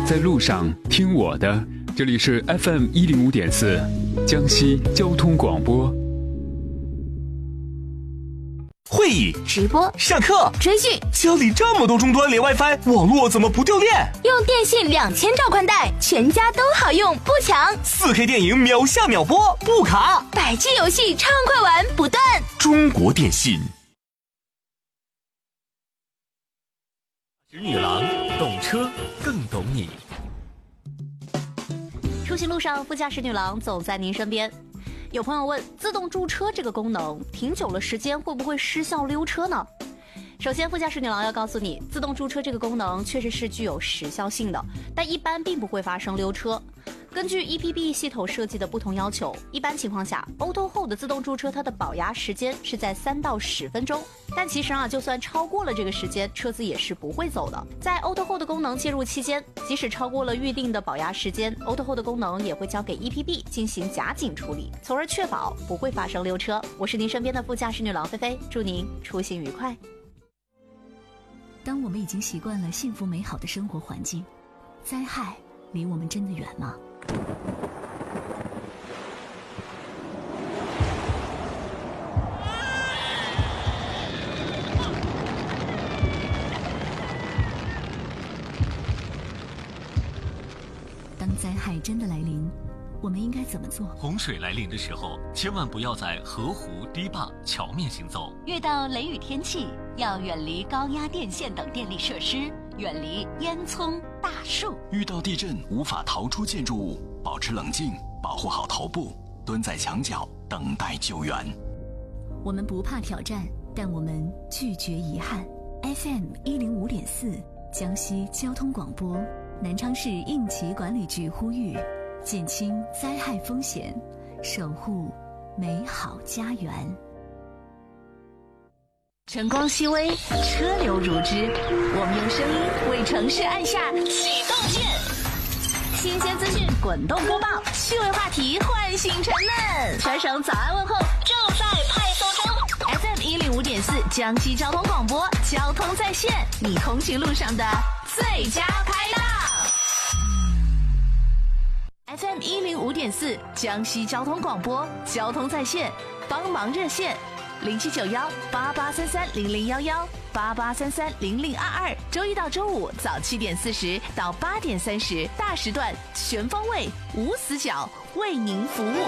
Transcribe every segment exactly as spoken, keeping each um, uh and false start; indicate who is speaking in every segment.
Speaker 1: 在路上听我的，这里是 F M 一零五点四江西交通广播。
Speaker 2: 会议、
Speaker 3: 直播、
Speaker 2: 上课、
Speaker 3: 追剧，
Speaker 2: 家里这么多终端连 WiFi， 网络怎么不掉电？
Speaker 3: 用电信两千兆宽带，全家都好用，不抢。
Speaker 2: 四 K 电影秒下秒播，不卡。
Speaker 3: 百 G 游戏畅快玩不断。
Speaker 2: 中国电信。
Speaker 4: 女郎懂车更懂你。
Speaker 5: 出行路上，副驾驶女郎总在您身边。有朋友问，自动驻车这个功能停久了时间会不会失效溜车呢？首先，副驾驶女郎要告诉你，自动驻车这个功能确实是具有时效性的，但一般并不会发生溜车。根据 E P B 系统设计的不同要求，一般情况下 Auto Hold 的自动驻车它的保压时间是在三到十分钟，但其实啊，就算超过了这个时间，车子也是不会走的。在 Auto Hold 功能介入期间，即使超过了预定的保压时间， Auto Hold 功能也会交给 E P B 进行夹紧处理，从而确保不会发生溜车。我是您身边的副驾驶女郎菲菲，祝您出行愉快。
Speaker 6: 当我们已经习惯了幸福美好的生活环境，灾害离我们真的远吗？当灾害真的来临，我们应该怎么做？
Speaker 4: 洪水来临的时候，千万不要在河湖、堤坝、桥面行走。
Speaker 7: 遇到雷雨天气，要远离高压电线等电力设施，远离烟囱、大树。
Speaker 8: 遇到地震无法逃出建筑物，保持冷静，保护好头部，蹲在墙角等待救援。
Speaker 6: 我们不怕挑战，但我们拒绝遗憾。F M 一零五点四江西交通广播，南昌市应急管理局呼吁：减轻灾害风险，守护美好家园。
Speaker 7: 晨光熹微，车流如织，我们用声音为城市按下启动键。新鲜资讯滚动播报，趣味话题唤醒沉闷，全省早安问候正在派送中。F M 一零五点四江西交通广播，交通在线，你通勤路上的最佳拍档。F M 一零五点四江西交通广播，交通在线，帮忙热线。零七九幺八八三三零零幺幺八八三三零零二二，周一到周五早七点四十到八点三十，大时段全方位无死角为您服务。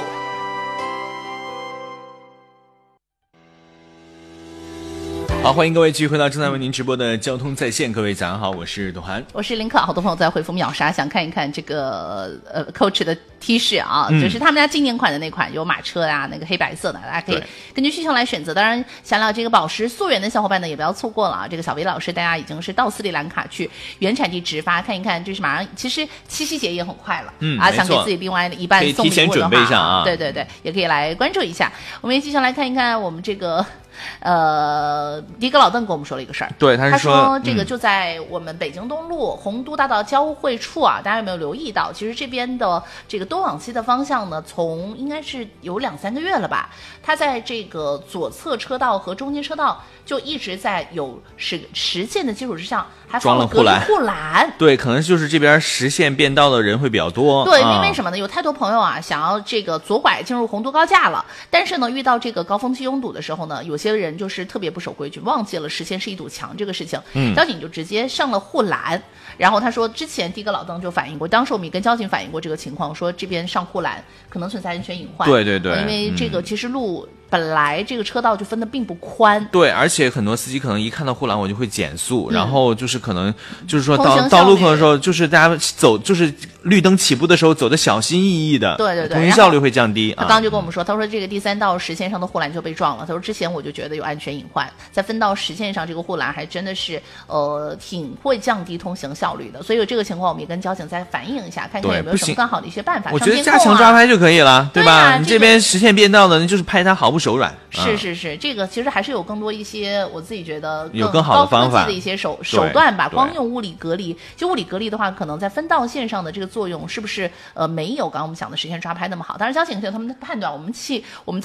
Speaker 9: 好，欢迎各位继续回到正在为您直播的交通在线。各位早上好，我是董涵，
Speaker 5: 我是林可。好多朋友在回复秒杀，想看一看这个呃 Coach 的 T 恤啊，
Speaker 9: 嗯、
Speaker 5: 就是他们家经典款的那款，有马车啊，那个黑白色的，大家可以根据需求来选择。当然，想要这个宝石溯源的小伙伴呢，也不要错过了啊！这个小薇老师，大家已经是到斯里兰卡去原产地直发，看一看，就是马上，其实七夕节也很快了，
Speaker 9: 嗯，
Speaker 5: 啊，想给自己另外一半送礼物的话，可以提前准备上啊，对对对，也可以来关注一下。我们也继续来看一看我们这个。呃，迪格老邓跟我们说了一个事儿，
Speaker 9: 对，他是
Speaker 5: 说，他说这个就在我们北京东路洪都大道交汇处啊，大家有没有留意到？其实这边的这个东往西的方向呢，从应该是有两三个月了吧，它在这个左侧车道和中间车道就一直在有实实线的基础之上，还放了隔离护栏。
Speaker 9: 对，可能就是这边实线变道的人会比较多。
Speaker 5: 对，因为什么呢？有太多朋友啊，想要这个左拐进入洪都高架了，但是呢，遇到这个高峰期拥堵的时候呢，有些人就是特别不守规矩，忘记了实线是一堵墙这个事情，嗯，交警就直接上了护栏。然后他说，之前的哥老邓就反映过，当时我们也跟交警反映过这个情况，说这边上护栏可能存在安全隐患。
Speaker 9: 对对对，
Speaker 5: 因为这个其实路。嗯本来这个车道就分的并不宽，
Speaker 9: 对，而且很多司机可能一看到护栏我就会减速，嗯、然后就是可能就是说
Speaker 5: 到
Speaker 9: 到路口的时候，就是大家走就是绿灯起步的时候走的小心翼翼的，
Speaker 5: 对对对，
Speaker 9: 通行效率会降低。
Speaker 5: 他刚刚就跟我们说，他说这个第三道实线上的护栏就被撞了，他说之前我就觉得有安全隐患，在分道实线上这个护栏还真的是呃挺会降低通行效率的，所以有这个情况我们也跟交警再反映一下，看看有没有什么更好的一些办法。
Speaker 9: 我觉得加强抓拍就可以了，对吧？
Speaker 5: 对啊、
Speaker 9: 你这边实线变道的，就是拍他毫不手软。
Speaker 5: 是是是，这个其实还是有更多一些我自己觉得更
Speaker 9: 有更好的方法
Speaker 5: 的一些手手段吧。光用物理隔离，就物理隔离的话，可能在分道线上的这个作用是不是呃没有刚刚我们讲的实线抓拍那么好？当然，交警有他们的判断，我们去我们。